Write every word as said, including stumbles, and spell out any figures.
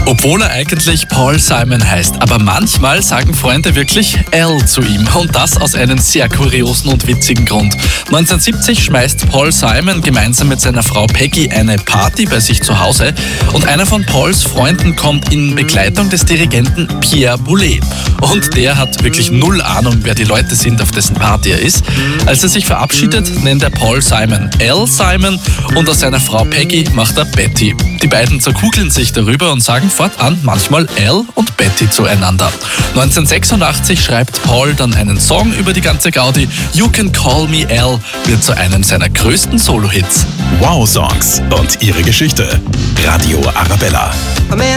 Obwohl er eigentlich Paul Simon heißt. Aber manchmal sagen Freunde wirklich Al zu ihm. Und das aus einem sehr kuriosen und witzigen Grund. neunzehnhundertsiebzig schmeißt Paul Simon gemeinsam mit seiner Frau Peggy eine Party bei sich zu Hause. Und einer von Pauls Freunden kommt in Begleitung des Dirigenten Pierre Boulez. Und der hat wirklich null Ahnung, wer die Leute sind, auf dessen Party er ist. Als er sich verabschiedet, nennt er Paul Simon Al Simon und aus seiner Frau Peggy macht er Betty. Die beiden zerkugeln sich darüber und sagen fortan manchmal Al und Betty zueinander. neunzehnhundertsechsundachtzig schreibt Paul dann einen Song über die ganze Gaudi. You Can Call Me Al wird zu einem seiner größten Solo-Hits. Wow Songs und ihre Geschichte. Radio Arabella.